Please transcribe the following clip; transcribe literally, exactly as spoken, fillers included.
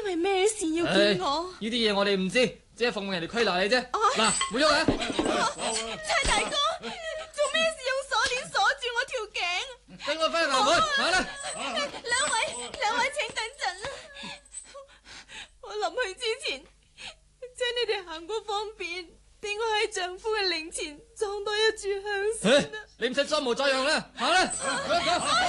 係咩事要見我？ 呢啲嘢我哋唔知，只係奉命人哋拘拿你啫。嗱，唔好喐啊！ 蔡大哥，做咩事用鎖鏈鎖住我條頸？ 跟我翻去衙門，行啦！ 兩位，兩位請等陣啦。我臨去之前，請你哋行過方便，俾我喺丈夫嘅靈前裝多一炷香先啦。 你唔使裝模作樣啦，行啦！